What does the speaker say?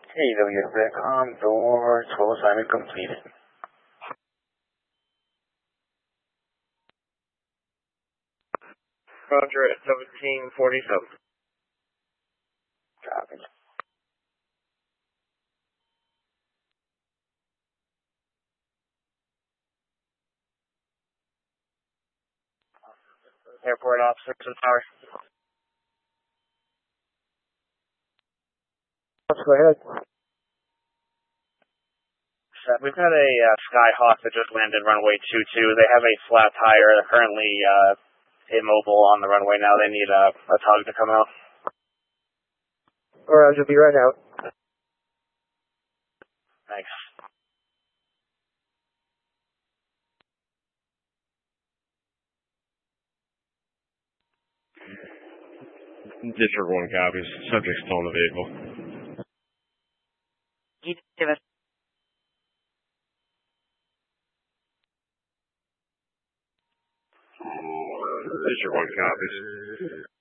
AWS.com, door 12 assignment completed. Roger at 1747. Copy. Airport officer to the tower. Go ahead. We've got a Skyhawk that just landed runway 22. They have a flat tire. They're currently immobile on the runway now. They need a tug to come out. Roger, be right out. Thanks. District 1 copies. Subject still in the vehicle. Give us. District 1 copies.